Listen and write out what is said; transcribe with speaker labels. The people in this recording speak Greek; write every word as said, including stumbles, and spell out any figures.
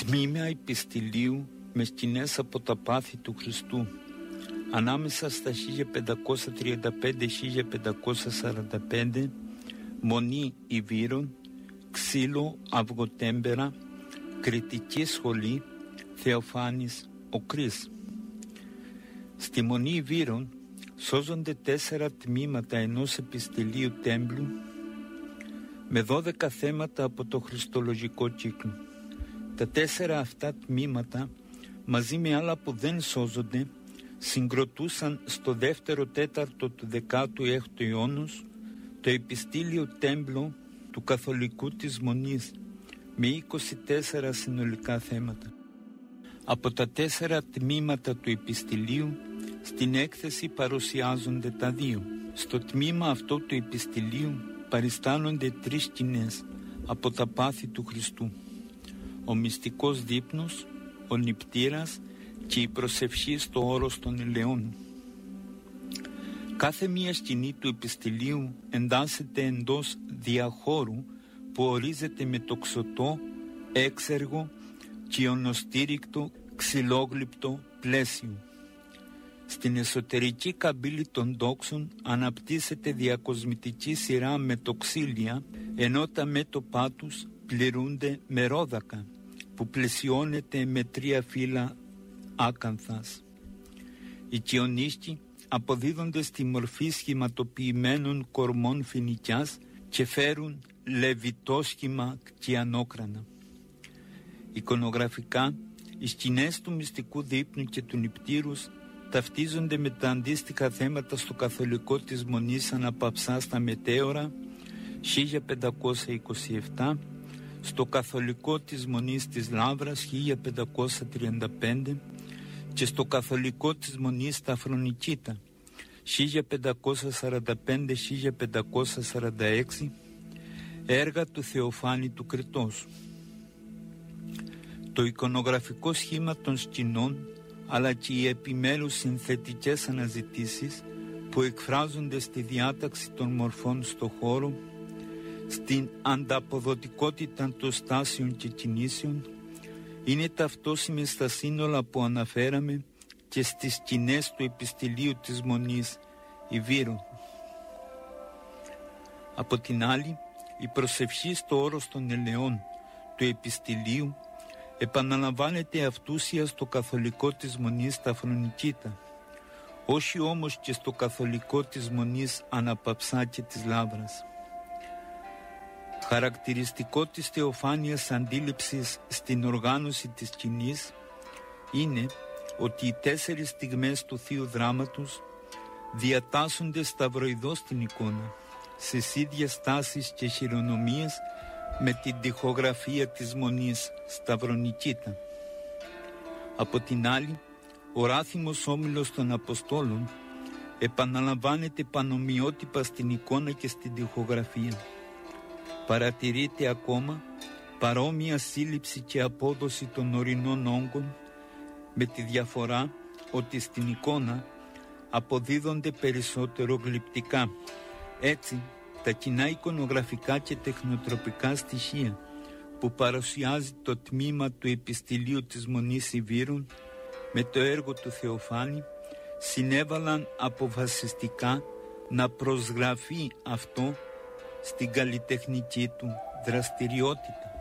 Speaker 1: Τμήμα επιστηλίου με σκηνές από τα πάθη του Χριστού, ανάμεσα στα χίλια πεντακόσια τριάντα πέντε με χίλια πεντακόσια σαράντα πέντε, Μονή Ιβύρων, Ξύλο Αυγοτέμπερα, Κρητική Σχολή, Θεοφάνης ο Κρίς. Στη Μονή Ιβύρων σώζονται τέσσερα τμήματα ενός επιστηλίου τέμπλου με δώδεκα θέματα από το χριστολογικό κύκλο. Τα τέσσερα αυτά τμήματα, μαζί με άλλα που δεν σώζονται, συγκροτούσαν στο δεύτερο τέταρτο του δέκατου έκτου αιώνα το επιστήλιο τέμπλο του καθολικού της Μονής με είκοσι τέσσερα συνολικά θέματα. Από τα τέσσερα τμήματα του επιστηλίου στην έκθεση παρουσιάζονται τα δύο. Στο τμήμα αυτό του επιστηλίου παριστάνονται τρεις σκηνές από τα πάθη του Χριστού: ο μυστικός δείπνος, ο νηπτήρας και η προσευχή στο όρος των ελαιών. Κάθε μία σκηνή του επιστηλίου εντάσσεται εντός διαχώρου που ορίζεται με τοξωτό, έξεργο και ονοστήρικτο ξυλόγλυπτο πλαίσιο. Στην εσωτερική καμπύλη των τόξων αναπτύσσεται διακοσμητική σειρά με τοξίλια, ενώ τα μέτωπά τους πληρούνται με ρόδακα που πλαισιώνεται με τρία φύλλα άκανθας. Οι κοιονίσκοι αποδίδονται στη μορφή σχηματοποιημένων κορμών φοινικιάς και φέρουν λεβιτόσχημα και ανόκρανα. Εικονογραφικά, οι σκηνές του μυστικού δείπνου και του νηπτήρους ταυτίζονται με τα αντίστοιχα θέματα στο καθολικό της Μονής Αναπαυσά στα Μετέωρα χίλια πεντακόσια είκοσι επτά, στο καθολικό της Μονής της Λαύρας χίλια πεντακόσια τριάντα πέντε και στο καθολικό της Μονής στα Αφρονικήτα χίλια πεντακόσια σαράντα πέντε με χίλια πεντακόσια σαράντα έξι, έργα του Θεοφάνη του Κρητός. Το εικονογραφικό σχήμα των σκηνών αλλά και οι επιμέρους συνθετικές αναζητήσεις που εκφράζονται στη διάταξη των μορφών στο χώρο, στην ανταποδοτικότητα των στάσεων και κινήσεων, είναι ταυτόσιμες στα σύνολα που αναφέραμε και στις σκηνές του επιστηλίου της Μονής Ιβύρων. Από την άλλη, η προσευχή στο όρος των ελαιών του επιστηλίου επαναλαμβάνεται αυτούσια στο καθολικό της Μονής στα Αφρονικήτα, όχι όμως και στο καθολικό της Μονής Αναπαυσά και της Λαύρας. Χαρακτηριστικό της θεοφάνειας αντίληψης στην οργάνωση της σκηνής είναι ότι οι τέσσερις στιγμές του Θείου Δράματος διατάσσονται σταυροειδώς στην εικόνα, σε ίδιες στάσεις και χειρονομίες με την τοιχογραφία της Μονής Σταυρονικήτα. Από την άλλη, ο ράθιμος όμιλος των Αποστόλων επαναλαμβάνεται πανομοιότυπα στην εικόνα και στην τοιχογραφία. Παρατηρείται ακόμα παρόμοια σύλληψη και απόδοση των ορεινών όγκων, με τη διαφορά ότι στην εικόνα αποδίδονται περισσότερο γλυπτικά. Έτσι, τα κοινά εικονογραφικά και τεχνοτροπικά στοιχεία που παρουσιάζει το τμήμα του επιστηλίου της Μονής Ιβύρων με το έργο του Θεοφάνη συνέβαλαν αποφασιστικά να προσγραφεί αυτό στην καλλιτεχνική του δραστηριότητα.